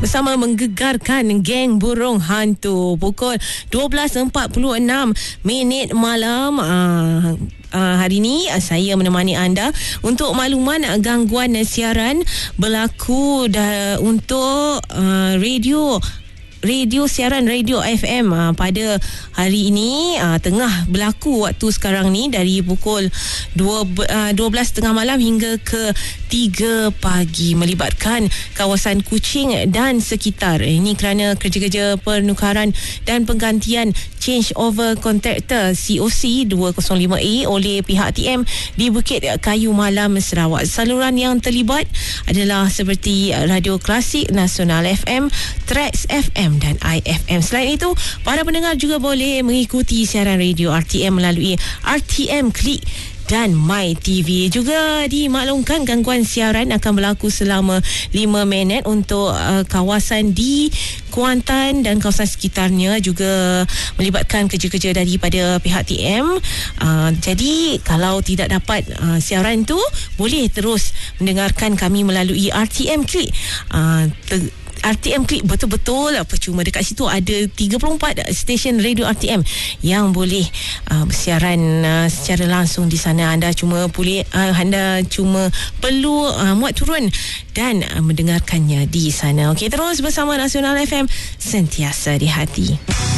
bersama menggegarkan geng burung hantu pukul 12.46 malam. Hari ini saya menemani anda untuk makluman gangguan siaran berlaku untuk radio siaran radio FM pada hari ini tengah berlaku waktu sekarang ni dari pukul 12.30 malam hingga ke 3 pagi melibatkan kawasan Kuching dan sekitar. Ini kerana kerja-kerja penukaran dan penggantian change over contractor COC 205A oleh pihak TM di Bukit Kayu Malam, Sarawak. Saluran yang terlibat adalah seperti Radio Klasik, Nasional FM, Trax FM dan IFM. Selain itu, para pendengar juga boleh mengikuti siaran radio RTM melalui RTM Klik dan My TV. Juga dimaklumkan gangguan siaran akan berlaku selama 5 minit untuk kawasan di Kuantan dan kawasan sekitarnya, juga melibatkan kerja-kerja daripada pihak TM. Jadi kalau tidak dapat siaran tu, boleh terus mendengarkan kami melalui RTM Klik. RTM Klik betul-betul percuma. Dekat situ ada 34 stesen radio RTM yang boleh bersiaran secara langsung di sana. Anda cuma perlu muat turun dan mendengarkannya di sana. Okey, terus bersama Nasional FM, sentiasa di hati.